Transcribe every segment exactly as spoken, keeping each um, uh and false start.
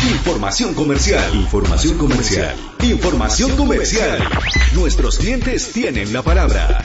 Información comercial. Información comercial. Información comercial. Nuestros clientes tienen la palabra.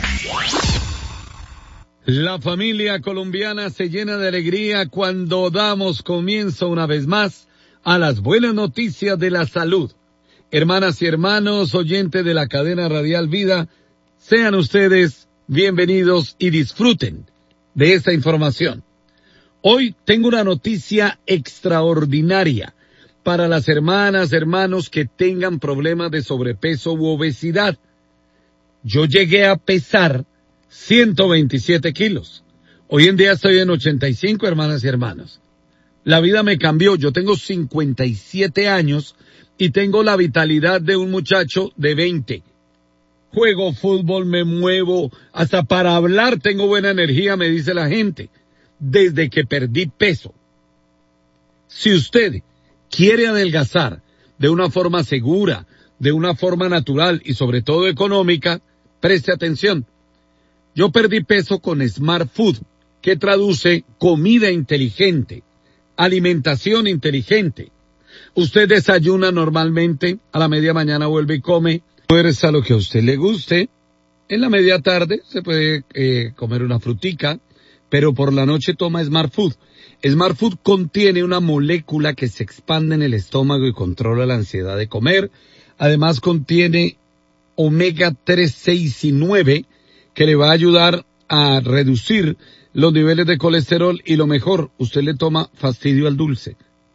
La familia colombiana se llena de alegría cuando damos comienzo una vez más a las buenas noticias de la salud. Hermanas y hermanos, oyentes de la cadena radial Vida, sean ustedes bienvenidos y disfruten de esta información. Hoy tengo una noticia extraordinaria para las hermanas, hermanos que tengan problemas de sobrepeso u obesidad. Yo llegué a pesar ciento veintisiete kilos. Hoy en día estoy en ochenta y cinco, hermanas y hermanos. La vida me cambió. Yo tengo cincuenta y siete años y tengo la vitalidad de un muchacho de veinte. Juego fútbol, me muevo, hasta para hablar tengo buena energía, me dice la gente, desde que perdí peso. Si usted quiere adelgazar de una forma segura, de una forma natural y sobre todo económica, preste atención. Yo perdí peso con Smart Food, que traduce comida inteligente, alimentación inteligente. Usted desayuna normalmente, a la media mañana vuelve y come, fuerza lo que a usted le guste. En la media tarde se puede eh, comer una frutica, pero por la noche toma Smart Food. Smart Food contiene una molécula que se expande en el estómago y controla la ansiedad de comer. Además contiene omega tres, seis y nueve, que le va a ayudar a reducir los niveles de colesterol y lo mejor, usted le toma fastidio al dulce.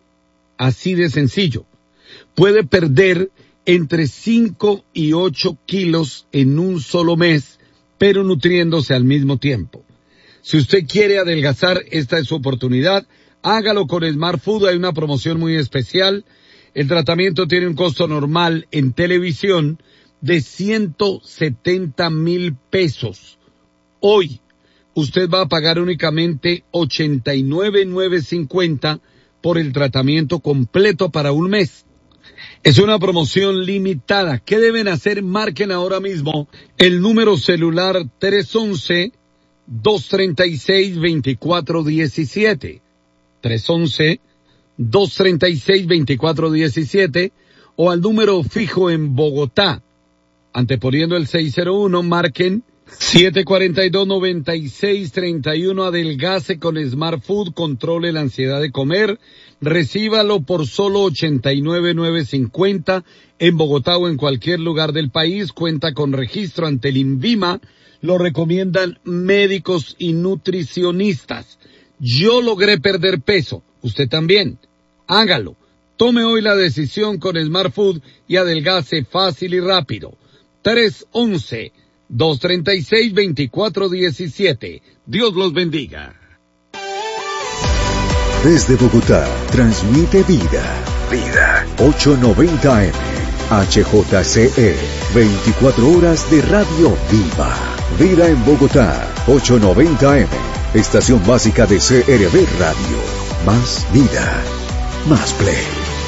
Así de sencillo. Puede perder entre cinco y ocho kilos en un solo mes, pero nutriéndose al mismo tiempo. Si usted quiere adelgazar, esta es su oportunidad. Hágalo con Smart Food, hay una promoción muy especial. El tratamiento tiene un costo normal en televisión de ciento setenta mil pesos. Hoy, usted va a pagar únicamente ochenta y nueve mil novecientos cincuenta por el tratamiento completo para un mes. Es una promoción limitada. ¿Qué deben hacer? Marquen ahora mismo el número celular tres once, dos treinta y seis, veinticuatro diecisiete. tres once, dos treinta y seis, veinticuatro diecisiete o al número fijo en Bogotá. Anteponiendo el seis cero uno, marquen siete cuatro dos, nueve seis tres uno, adelgace con Smart Food, controle la ansiedad de comer, recíbalo por solo ochenta y nueve mil novecientos cincuenta en Bogotá o en cualquier lugar del país, cuenta con registro ante el INVIMA, lo recomiendan médicos y nutricionistas. Yo logré perder peso, usted también, hágalo, tome hoy la decisión con Smart Food y adelgace fácil y rápido. tres once, dos treinta y seis, veinticuatro diecisiete. Dios los bendiga. Desde Bogotá, transmite Vida. Vida. ochocientos noventa A M. H J C E. veinticuatro horas de radio viva. Vida en Bogotá. ochocientos noventa A M. Estación básica de C R V Radio. Más vida. Más play.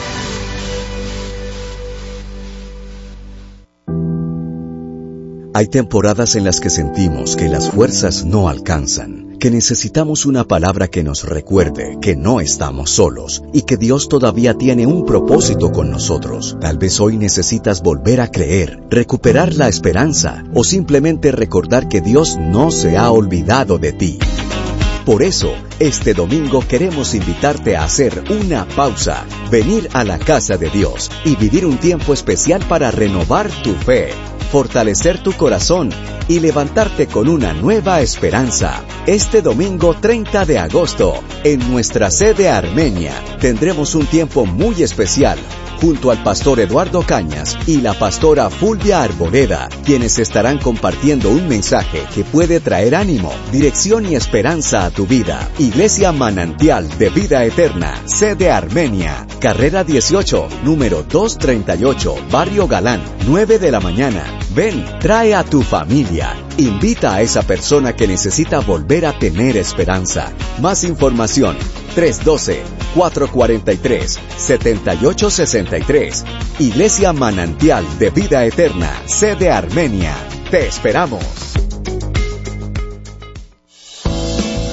Hay temporadas en las que sentimos que las fuerzas no alcanzan, que necesitamos una palabra que nos recuerde que no estamos solos y que Dios todavía tiene un propósito con nosotros. Tal vez hoy necesitas volver a creer, recuperar la esperanza o simplemente recordar que Dios no se ha olvidado de ti. Por eso, este domingo queremos invitarte a hacer una pausa, venir a la casa de Dios y vivir un tiempo especial para renovar tu fe, fortalecer tu corazón y levantarte con una nueva esperanza. Este domingo treinta de agosto, en nuestra sede Armenia, tendremos un tiempo muy especial junto al pastor Eduardo Cañas y la pastora Fulvia Arboleda, quienes estarán compartiendo un mensaje que puede traer ánimo, dirección y esperanza a tu vida. Iglesia Manantial de Vida Eterna, sede Armenia, carrera dieciocho, número doscientos treinta y ocho, Barrio Galán, nueve de la mañana. Ven, trae a tu familia. Invita a esa persona que necesita volver a tener esperanza. Más información, tres uno dos, cuatro cuatro tres, siete ocho seis tres. Iglesia Manantial de Vida Eterna, sede Armenia. Te esperamos.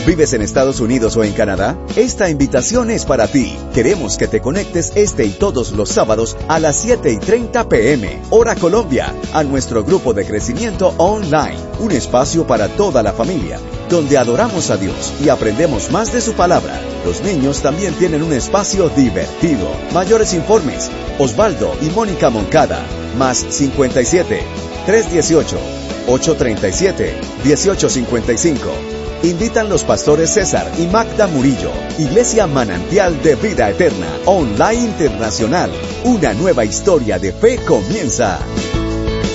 ¿Vives en Estados Unidos o en Canadá? Esta invitación es para ti. Queremos que te conectes este y todos los sábados a las siete y treinta pm, hora Colombia, a nuestro grupo de crecimiento online. Un espacio para toda la familia, donde adoramos a Dios y aprendemos más de su palabra. Los niños también tienen un espacio divertido. Mayores informes, Osvaldo y Mónica Moncada, más cincuenta y siete, trescientos dieciocho, ochocientos treinta y siete, dieciocho cincuenta y cinco. Invitan los pastores César y Magda Murillo. Iglesia Manantial de Vida Eterna, Online Internacional. Una nueva historia de fe comienza.